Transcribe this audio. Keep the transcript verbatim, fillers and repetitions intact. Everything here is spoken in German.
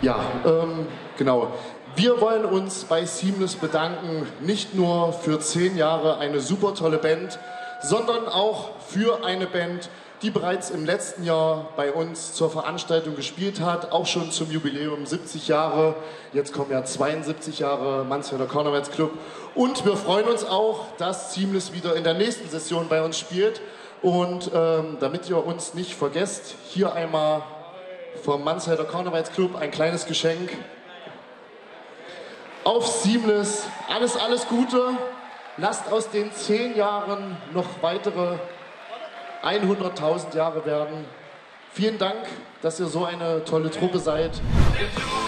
Ja, ähm, genau. Wir wollen uns bei Seamless bedanken, nicht nur für zehn Jahre eine super tolle Band, sondern auch für eine Band, die bereits im letzten Jahr bei uns zur Veranstaltung gespielt hat, auch schon zum Jubiläum siebzig Jahre. Jetzt kommen ja zweiundsiebzig Jahre Mansfelder Karnevalsclub. Und wir freuen uns auch, dass Seamless wieder in der nächsten Session bei uns spielt. Und ähm, damit ihr uns nicht vergesst, hier einmal vom Mansfelder Karnevalsclub ein kleines Geschenk. Auf Seamless, alles, alles Gute. Lasst aus den zehn Jahren noch weitere hunderttausend Jahre werden. Vielen Dank, dass ihr so eine tolle Truppe seid.